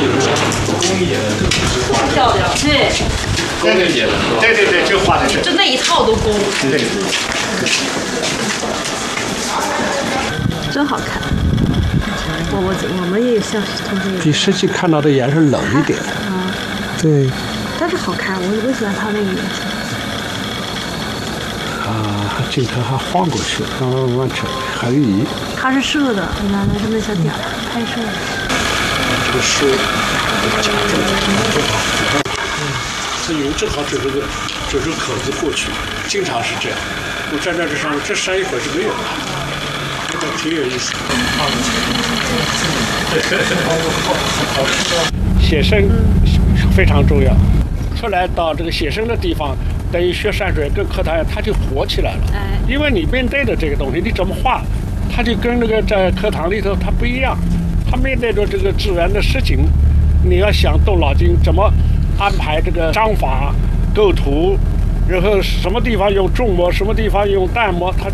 漂亮，对。 对，就画的是。 就那一套都工。 对。 真好看。我们也像同学。 比实际看到的颜色冷一点。 啊。 对。 但是好看，我喜欢它那个颜色。 镜头还晃过去，慢慢扯，横移。 它是射的，你看它是那小点儿拍摄的。 这个树夹住了，它云正好指着口子过去，经常是这样。我站在这上面，这山一会儿是没有的，这个挺有意思。写生非常重要，出来到这个写生的地方。等于学山水跟课堂它就活起来了，因为你面对的这个东西，你怎么画，它就跟那个在课堂里头它不一样。它面对着这个自然的事情，你要想动脑筋怎么安排这个章法、构图，然后什么地方用重墨，什么地方用淡墨，它